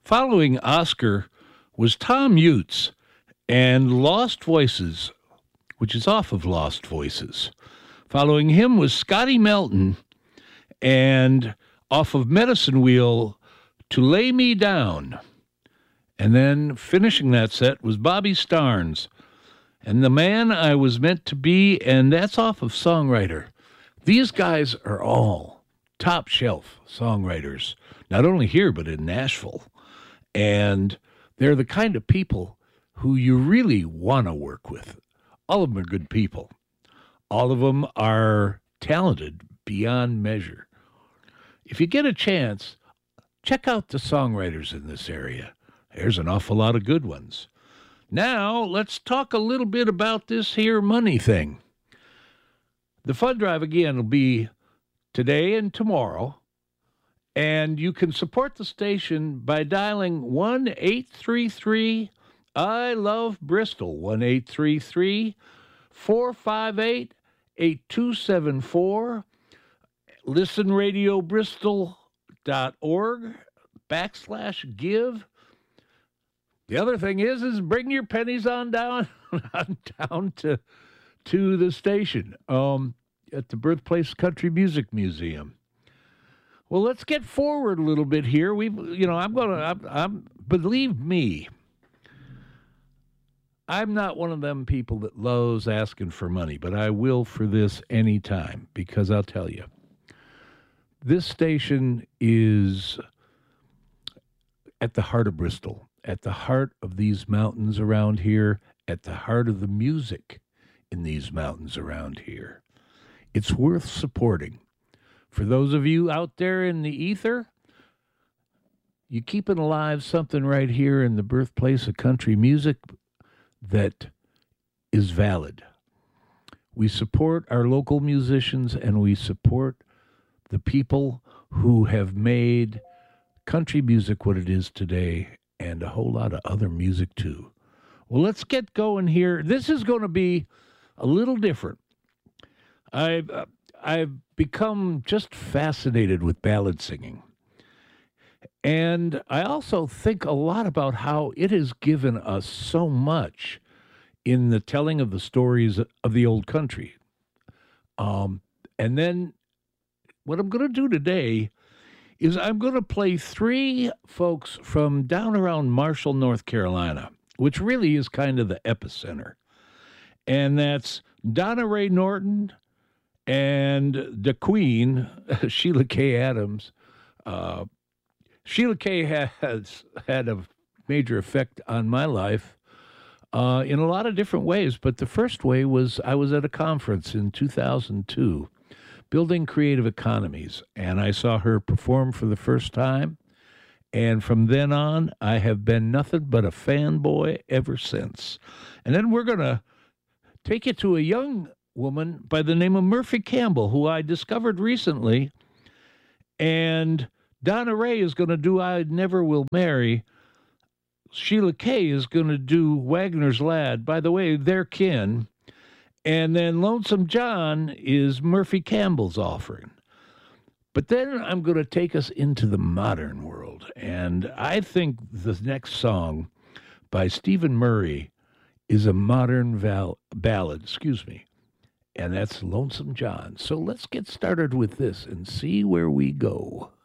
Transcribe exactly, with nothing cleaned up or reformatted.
Following Oscar was Tom Utes and Lost Voices, which is off of Lost Voices. Following him was Scotty Melton and off of Medicine Wheel, To Lay Me Down. And then finishing that set was Bobby Starnes and The Man I Was Meant to Be, and that's off of Songwriter. These guys are all top shelf songwriters, not only here, but in Nashville. And they're the kind of people who you really want to work with. All of them are good people. All of them are talented beyond measure. If you get a chance, check out the songwriters in this area. There's an awful lot of good ones. Now, let's talk a little bit about this here money thing. The fund drive, again, will be today and tomorrow. And you can support the station by dialing one eight three three I love Bristol, one eight three three four five eight eight two seven four, listen radio bristol dot org backslash give. The other thing is, is bring your pennies on down, on down to to the station um, at the Birthplace Country Music Museum. Well, let's get forward a little bit here. We, you know, I'm gonna, I'm, I'm, believe me, I'm not one of them people that loves asking for money, but I will for this anytime, because I'll tell you, this station is at the heart of Bristol, at the heart of these mountains around here, at the heart of the music in these mountains around here. It's worth supporting. For those of you out there in the ether, you keeping alive something right here in the birthplace of country music that is valid. We support our local musicians, and we support the people who have made country music what it is today, and a whole lot of other music too. Well, let's get going here. This is going to be a little different. I've uh, I've become just fascinated with ballad singing. And I also think a lot about how it has given us so much in the telling of the stories of the old country. Um, and then what I'm going to do today is I'm going to play three folks from down around Marshall, North Carolina, which really is kind of the epicenter. And that's Donna Ray Norton and the Queen, Sheila K. Adams. Uh, Sheila K. has had a major effect on my life uh, in a lot of different ways. But the first way was I was at a conference in two thousand two, Building Creative Economies, and I saw her perform for the first time. And from then on, I have been nothing but a fanboy ever since. And then we're going to take you to a young woman by the name of Murphy Campbell, who I discovered recently. And Donna Ray is going to do I Never Will Marry. Sheila Kay is going to do Wagner's Lad. By the way, they're kin. And then Lonesome John is Murphy Campbell's offering. But then I'm going to take us into the modern world. And I think the next song by Stephen Murray is a modern val- ballad, excuse me. And that's Lonesome John. So let's get started with this and see where we go.